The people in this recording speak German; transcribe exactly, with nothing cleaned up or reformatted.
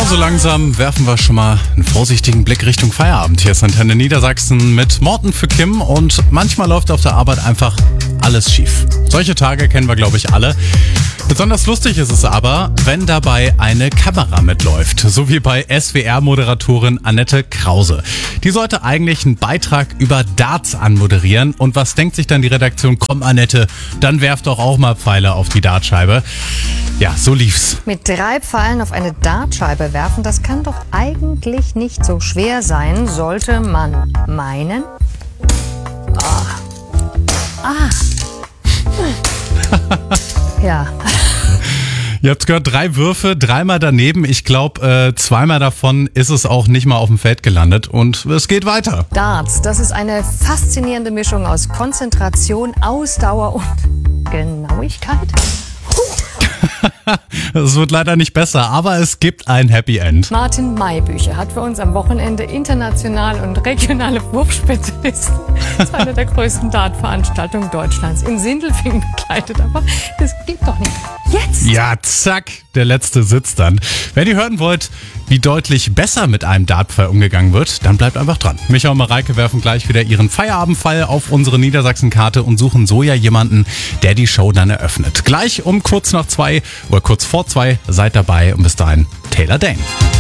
So langsam werfen wir schon mal einen vorsichtigen Blick Richtung Feierabend. Hier ist Antenne Niedersachsen mit Morten für Kim und manchmal läuft auf der Arbeit einfach alles schief. Solche Tage kennen wir, glaube ich, alle. Besonders lustig ist es aber, wenn dabei eine Kamera mitläuft, so wie bei S W R-Moderatorin Annette Krause. Die sollte eigentlich einen Beitrag über Darts anmoderieren und was denkt sich dann die Redaktion? Komm Annette, dann werf doch auch mal Pfeile auf die Dartscheibe. Ja, so lief's. Mit drei Pfeilen auf eine Dartscheibe werfen, das kann doch eigentlich nicht so schwer sein, sollte man meinen. Ah. Ah. Ja. Ihr habt gehört, drei Würfe, dreimal daneben. Ich glaube, äh, zweimal davon ist es auch nicht mal auf dem Feld gelandet. Und es geht weiter. Darts, das ist eine faszinierende Mischung aus Konzentration, Ausdauer und Genauigkeit. Es wird leider nicht besser, aber es gibt ein Happy End. Martin Maybücher hat für uns am Wochenende internationale und regionale Wurfspezialisten zu einer der größten Dartveranstaltungen Deutschlands in Sindelfingen begleitet. Aber das geht doch nicht. Jetzt! Ja, zack, der letzte sitzt dann. Wenn ihr hören wollt, wie deutlich besser mit einem Dartpfeil umgegangen wird, dann bleibt einfach dran. Micha und Mareike werfen gleich wieder ihren Feierabendpfeil auf unsere Niedersachsen-Karte und suchen so ja jemanden, der die Show dann eröffnet. Gleich um kurz nach zwei oder kurz vor zwei seid dabei und bis dahin Taylor Dane.